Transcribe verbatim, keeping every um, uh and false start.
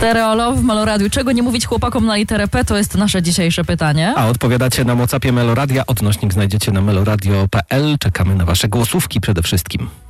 Stereolove w Meloradiu. Czego nie mówić chłopakom na literę P? To jest nasze dzisiejsze pytanie. A odpowiadacie na WhatsAppie Meloradia. Odnośnik znajdziecie na meloradio kropka p l. Czekamy na wasze głosówki przede wszystkim.